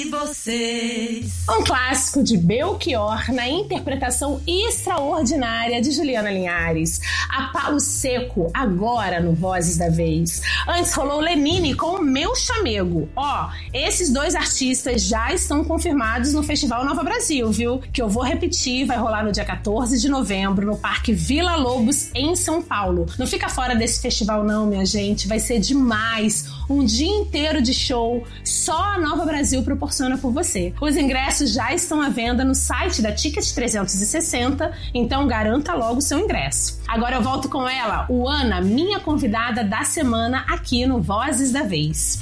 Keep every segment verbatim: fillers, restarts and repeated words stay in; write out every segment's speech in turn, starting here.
E vocês? Um clássico de Belchior na interpretação extraordinária de Juliana Linhares. A Palo Seco, agora no Vozes da Vez. Antes rolou Lenine com o Meu Chamego. Ó, esses dois artistas já estão confirmados no Festival Nova Brasil, viu? Que eu vou repetir, vai rolar no dia quatorze de novembro no Parque Vila Lobos, em São Paulo. Não fica fora desse festival não, minha gente. Vai ser demais. Um dia inteiro de show. Só a Nova Brasil proporciona por você. Os ingressos já estão à venda no site da Ticket trezentos e sessenta, então garanta logo o seu ingresso. Agora eu volto com ela, Uana, minha convidada da semana aqui no Vozes da Vez.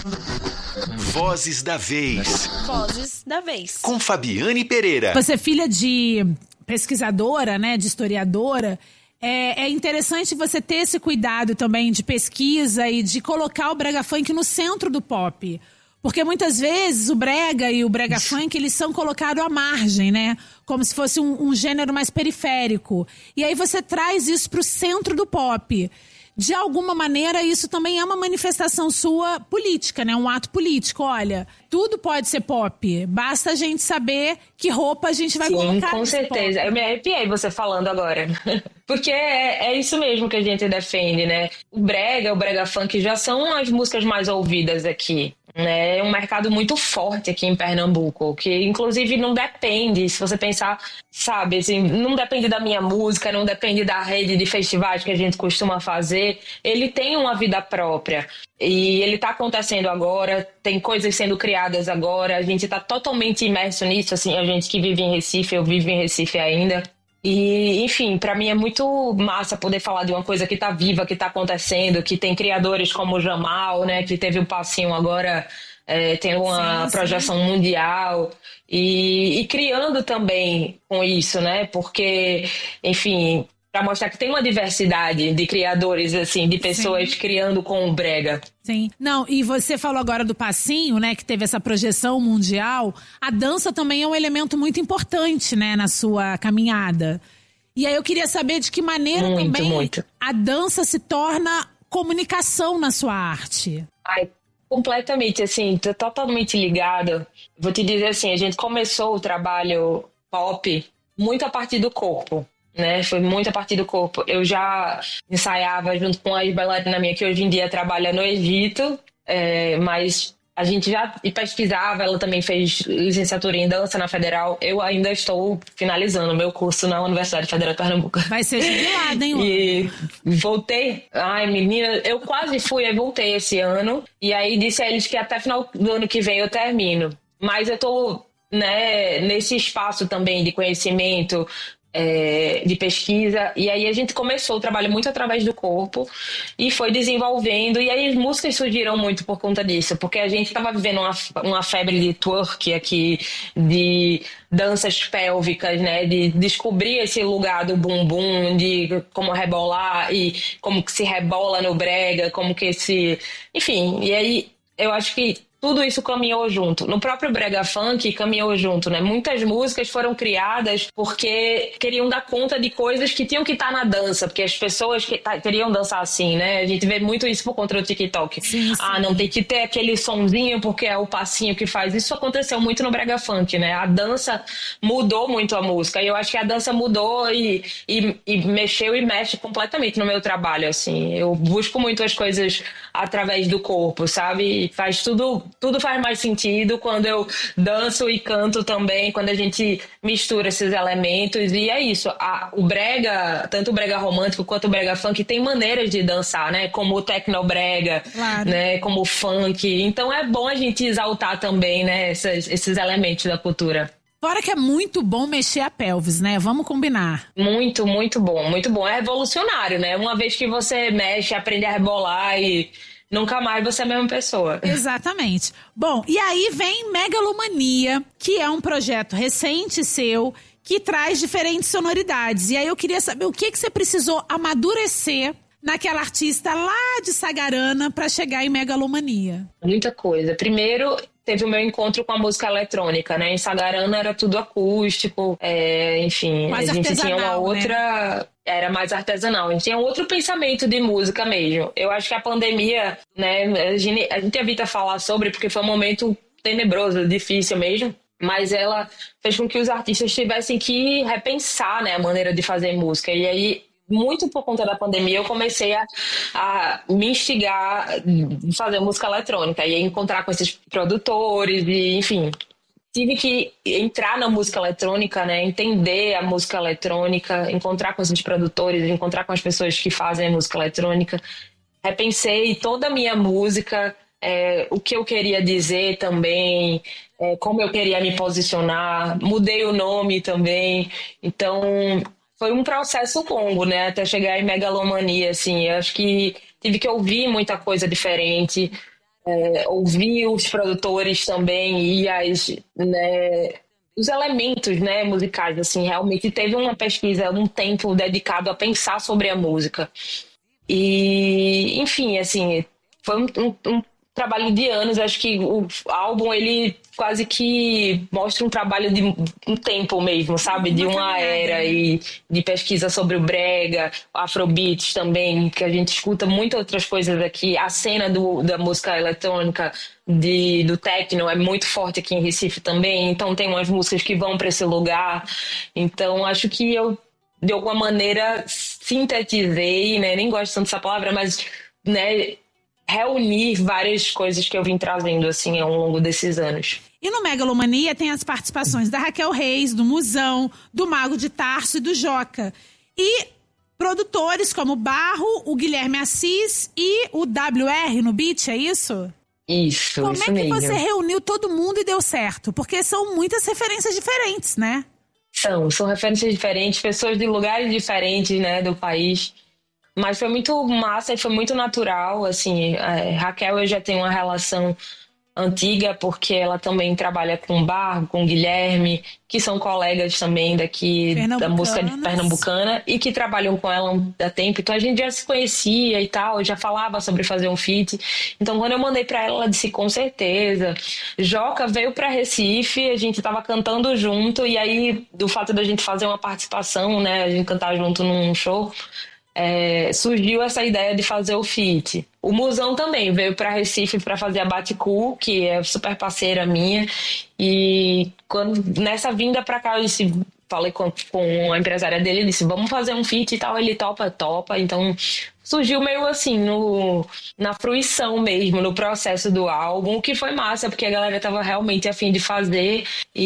Vozes da Vez. Vozes da Vez. Com Fabiane Pereira. Você é filha de pesquisadora, né, de historiadora. É, é interessante você ter esse cuidado também de pesquisa e de colocar o brega funk no centro do pop. Porque muitas vezes o brega e o brega funk, eles são colocados à margem, né? Como se fosse um, um gênero mais periférico. E aí você traz isso para o centro do pop. De alguma maneira, isso também é uma manifestação sua política, né? Um ato político. Olha, tudo pode ser pop. Basta a gente saber que roupa a gente vai Sim, colocar. Com certeza. Pop. Eu me arrepiei você falando agora. Porque é, é isso mesmo que a gente defende, né? O brega, o brega funk já são as músicas mais ouvidas aqui. Né? É um mercado muito forte aqui em Pernambuco, que inclusive não depende, se você pensar, sabe, assim, não depende da minha música, não depende da rede de festivais que a gente costuma fazer, ele tem uma vida própria e ele está acontecendo agora, tem coisas sendo criadas agora, a gente está totalmente imerso nisso, assim, a gente que vive em Recife, eu vivo em Recife ainda. E, enfim, para mim é muito massa poder falar de uma coisa que tá viva, que tá acontecendo, que tem criadores como o Jamal, né, que teve o passinho agora, é, tendo uma sim, projeção sim. mundial e, e criando também com isso, né, porque, enfim, para mostrar que tem uma diversidade de criadores, assim, de pessoas sim. criando com o brega. Sim. Não, e você falou agora do passinho, né, que teve essa projeção mundial. A dança também é um elemento muito importante, né, na sua caminhada. E aí eu queria saber de que maneira muito, também muito. a dança se torna comunicação na sua arte. Ai, completamente, assim, tô totalmente ligada. Vou te dizer assim, a gente começou o trabalho pop muito a partir do corpo. Né? Foi muito a partir do corpo. Eu já ensaiava junto com a bailarina minha, que hoje em dia trabalha no Egito, é, mas a gente já pesquisava, ela também fez licenciatura em dança na Federal. Eu ainda estou finalizando meu curso na Universidade Federal de Pernambuco. Vai ser jubilada, hein? E voltei. Ai, menina, eu quase fui, eu voltei esse ano. E aí disse a eles que até final do ano que vem eu termino. Mas eu tô, né, nesse espaço também de conhecimento, É, de pesquisa, e aí a gente começou o trabalho muito através do corpo e foi desenvolvendo, e aí as músicas surgiram muito por conta disso, porque a gente estava vivendo uma, uma febre de twerk aqui, de danças pélvicas, né, de descobrir esse lugar do bumbum, de como rebolar e como que se rebola no brega, como que se... Enfim, e aí eu acho que tudo isso caminhou junto. No próprio brega funk caminhou junto, né? Muitas músicas foram criadas porque queriam dar conta de coisas que tinham que estar na dança, porque as pessoas que tá, queriam dançar assim, né? A gente vê muito isso por conta do TikTok. Sim, sim. Ah, não tem que ter aquele sonzinho porque é o passinho que faz. Isso aconteceu muito no brega funk, né? A dança mudou muito a música. E eu acho que a dança mudou e, e, e mexeu e mexe completamente no meu trabalho, assim. Eu busco muito as coisas através do corpo, sabe? E faz tudo... Tudo faz mais sentido quando eu danço e canto também, quando a gente mistura esses elementos. E é isso, a, o brega, tanto o brega romântico quanto o brega funk, tem maneiras de dançar, né? Como o tecnobrega, claro. Né? Como o funk. Então é bom a gente exaltar também, né? Esses, esses elementos da cultura. Fora que é muito bom mexer a pelvis, né? Vamos combinar. Muito, muito bom, muito bom. É revolucionário, né? Uma vez que você mexe, aprende a rebolar e... nunca mais você é a mesma pessoa. Exatamente. Bom, e aí vem Megalomania, que é um projeto recente seu, que traz diferentes sonoridades. E aí eu queria saber o que, que você precisou amadurecer naquela artista lá de Sagarana para chegar em Megalomania. Muita coisa. Primeiro, teve o meu encontro com a música eletrônica, né? Em Sagarana era tudo acústico, é, enfim, mais a gente tinha uma outra... Né? Era mais artesanal, a gente tinha outro pensamento de música mesmo. Eu acho que a pandemia, né, a gente, a gente evita falar sobre, porque foi um momento tenebroso, difícil mesmo. Mas ela fez com que os artistas tivessem que repensar, né, a maneira de fazer música. E aí, muito por conta da pandemia, eu comecei a, a me instigar a fazer música eletrônica. E encontrar com esses produtores, e, enfim... Tive que entrar na música eletrônica, né? Entender a música eletrônica, encontrar com esses produtores, encontrar com as pessoas que fazem a música eletrônica. Repensei toda a minha música, é, o que eu queria dizer também, é, como eu queria me posicionar. Mudei o nome também. Então, foi um processo longo, né? Até chegar em Megalomania, assim. Eu acho que tive que ouvir muita coisa diferente. É, ouvir os produtores também e as, né, os elementos, né, musicais, assim, realmente teve uma pesquisa, um tempo dedicado a pensar sobre a música. E, enfim, assim, foi um, um, um trabalho de anos. Acho que o álbum, ele quase que mostra um trabalho de um tempo mesmo, sabe? De uma era e de pesquisa sobre o brega, afrobeats também, que a gente escuta muitas outras coisas aqui. A cena do, da música eletrônica, de, do techno é muito forte aqui em Recife também, então tem umas músicas que vão para esse lugar. Então acho que eu, de alguma maneira, sintetizei, né? Nem gosto tanto dessa palavra, mas, né, reunir várias coisas que eu vim trazendo assim ao longo desses anos. E no Megalomania tem as participações da Raquel Reis, do Musão, do Mago de Tarso e do Joca. E produtores como o Barro, o Guilherme Assis e o W R no beat, é isso? Isso, Como isso é que mesmo. você reuniu todo mundo e deu certo? Porque são muitas referências diferentes, né? São, são referências diferentes, pessoas de lugares diferentes, né, do país. Mas foi muito massa e foi muito natural, assim. A Raquel, eu já tenho uma relação antiga, porque ela também trabalha com o Barro, com o Guilherme, que são colegas também daqui da música de Pernambucana e que trabalham com ela há tempo. Então a gente já se conhecia e tal, já falava sobre fazer um feat. Então quando eu mandei pra ela, ela disse com certeza. Joca veio pra Recife, a gente tava cantando junto, e aí do fato da gente fazer uma participação, né, a gente cantar junto num show, É, surgiu essa ideia de fazer o feat. O Musão também veio para Recife para fazer a Baticu, que é super parceira minha, e quando, nessa vinda para cá eu disse, falei com, com a empresária dele, disse, vamos fazer um feat e tal, ele topa, topa, então surgiu meio assim, no, na fruição mesmo, no processo do álbum, o que foi massa, porque a galera tava realmente a fim de fazer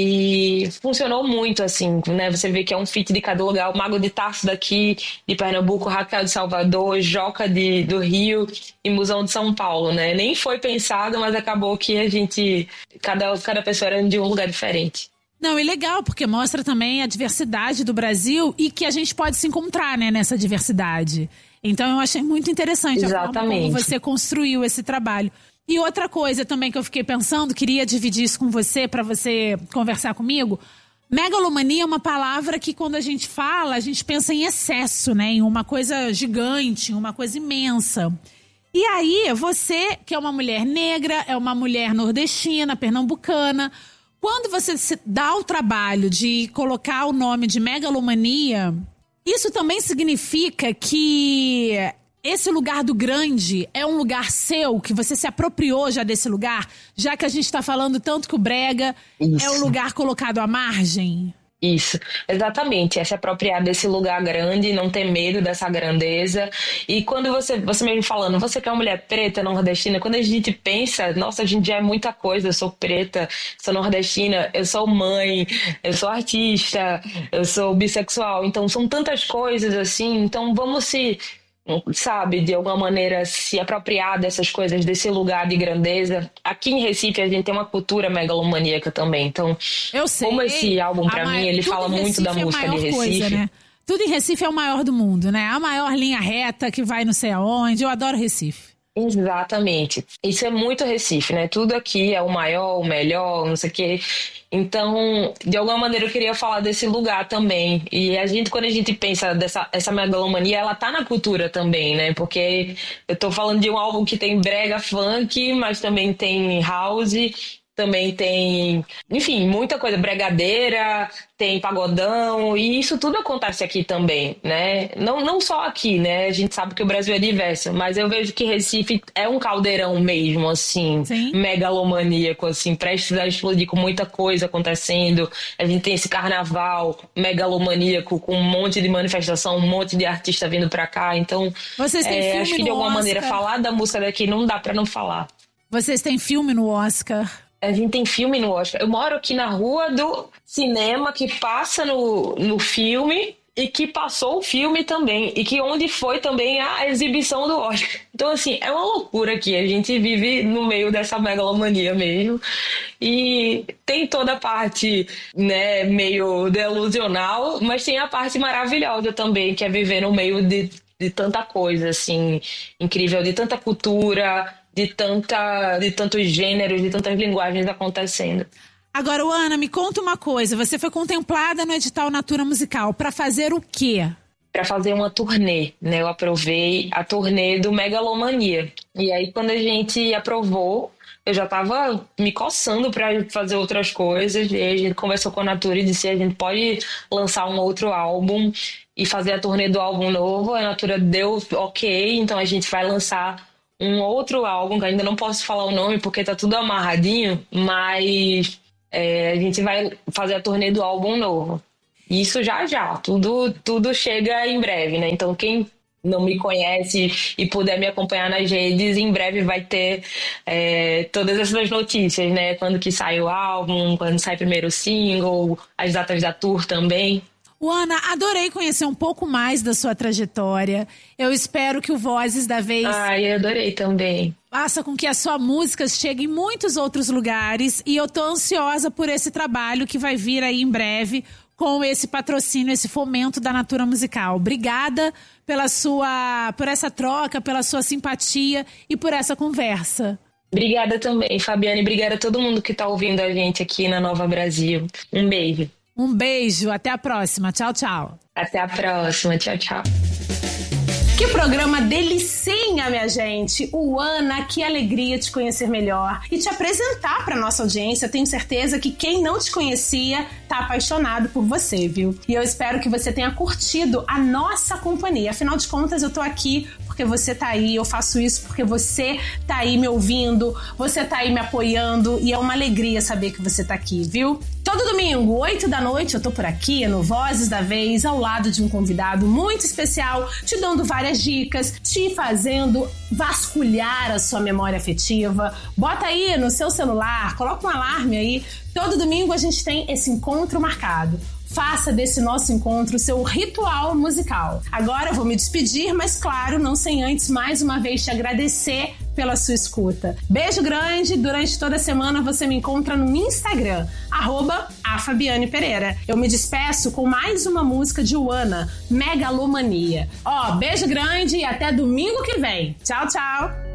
e funcionou muito, assim, né? Você vê que é um feat de cada lugar, o Mago de Tarso daqui, de Pernambuco, Raquel de Salvador, Joca de, do Rio e Musão de São Paulo, né? Nem foi pensado, mas acabou que a gente, cada, cada pessoa era de um lugar diferente. Não, e legal, porque mostra também a diversidade do Brasil e que a gente pode se encontrar, né, nessa diversidade. Então eu achei muito interessante Exatamente. a forma como você construiu esse trabalho. E outra coisa também que eu fiquei pensando, queria dividir isso com você, para você conversar comigo. Megalomania é uma palavra que quando a gente fala, a gente pensa em excesso, né, em uma coisa gigante, em uma coisa imensa. E aí, você, que é uma mulher negra, é uma mulher nordestina, pernambucana, quando você se dá o trabalho de colocar o nome de Megalomania, isso também significa que esse lugar do grande é um lugar seu, que você se apropriou já desse lugar, já que a gente está falando tanto que o brega Isso. é um lugar colocado à margem? Isso, exatamente, é se apropriar desse lugar grande, não ter medo dessa grandeza. E quando você, você mesmo falando, você que é uma mulher preta, nordestina, quando a gente pensa, nossa, a gente já é muita coisa, eu sou preta, sou nordestina, eu sou mãe, eu sou artista, eu sou bissexual, então são tantas coisas assim, então vamos se, sabe, de alguma maneira se apropriar dessas coisas, desse lugar de grandeza. Aqui em Recife a gente tem uma cultura megalomaníaca também, então eu sei, como esse álbum pra mim, ele fala muito da música de Recife. Coisa, né? Tudo em Recife é o maior do mundo, né? A maior linha reta que vai não sei aonde, eu adoro Recife. Exatamente, isso é muito Recife, né? Tudo aqui é o maior, o melhor, não sei o quê. Então, de alguma maneira eu queria falar desse lugar também. E a gente, quando a gente pensa dessa essa megalomania, ela tá na cultura também, né? Porque eu tô falando de um álbum que tem brega, funk, mas também tem house, também tem, enfim, muita coisa, bregadeira, tem pagodão, e isso tudo acontece aqui também, né? Não, não só aqui, né? A gente sabe que o Brasil é diverso, mas eu vejo que Recife é um caldeirão mesmo, assim, Sim. megalomaníaco, assim, prestes a explodir, com muita coisa acontecendo. A gente tem esse carnaval megalomaníaco com um monte de manifestação, um monte de artista vindo pra cá, então Vocês têm é, filme acho que no de alguma Oscar. maneira falar da música daqui não dá pra não falar. Vocês têm filme no Oscar. A gente tem filme no Oscar. Eu moro aqui na rua do cinema que passa no, no filme e que passou o filme também. E que onde foi também a exibição do Oscar. Então, assim, é uma loucura aqui. A gente vive no meio dessa megalomania mesmo. E tem toda a parte, né, meio delusional, mas tem a parte maravilhosa também, que é viver no meio de, de tanta coisa, assim, incrível, de tanta cultura, de, tanta, de tantos gêneros, de tantas linguagens acontecendo. Agora, Ana, me conta uma coisa. Você foi contemplada no edital Natura Musical para fazer o quê? Para fazer uma turnê, né? Eu aprovei a turnê do Megalomania. E aí, quando a gente aprovou, eu já estava me coçando para fazer outras coisas. E aí a gente conversou com a Natura e disse: a gente pode lançar um outro álbum e fazer a turnê do álbum novo. A Natura deu ok, então a gente vai lançar um outro álbum, que ainda não posso falar o nome porque tá tudo amarradinho, mas é, a gente vai fazer a turnê do álbum novo. Isso já já, tudo, tudo chega em breve, né? Então quem não me conhece e puder me acompanhar nas redes, em breve vai ter é, todas essas notícias, né? Quando que sai o álbum, quando sai primeiro o single, as datas da tour também. Ana, adorei conhecer um pouco mais da sua trajetória. Eu espero que o Vozes da Vez... Ai, eu adorei também. Faça com que a sua música chegue em muitos outros lugares. E eu tô ansiosa por esse trabalho que vai vir aí em breve com esse patrocínio, esse fomento da Natura Musical. Obrigada pela sua, por essa troca, pela sua simpatia e por essa conversa. Obrigada também, Fabiane. Obrigada a todo mundo que tá ouvindo a gente aqui na Nova Brasil. Um beijo. Um beijo, até a próxima. Tchau, tchau. Até a próxima. Tchau, tchau. Que programa delicinha, minha gente! O Ana, que alegria te conhecer melhor e te apresentar para nossa audiência. Eu tenho certeza que quem não te conhecia tá apaixonado por você, viu? E eu espero que você tenha curtido a nossa companhia. Afinal de contas, eu tô aqui porque você tá aí, eu faço isso porque você tá aí me ouvindo, você tá aí me apoiando e é uma alegria saber que você tá aqui, viu? Todo domingo, oito da noite, eu tô por aqui no Vozes da Vez, ao lado de um convidado muito especial, te dando várias dicas, te fazendo vasculhar a sua memória afetiva. Bota aí no seu celular, coloca um alarme aí. Todo domingo a gente tem esse encontro marcado. Faça desse nosso encontro seu ritual musical. Agora eu vou me despedir, mas claro, não sem antes mais uma vez te agradecer pela sua escuta. Beijo grande, durante toda a semana você me encontra no Instagram, arroba a Fabiane Pereira. Eu me despeço com mais uma música de Ana, Megalomania. Ó, beijo grande e até domingo que vem. Tchau, tchau!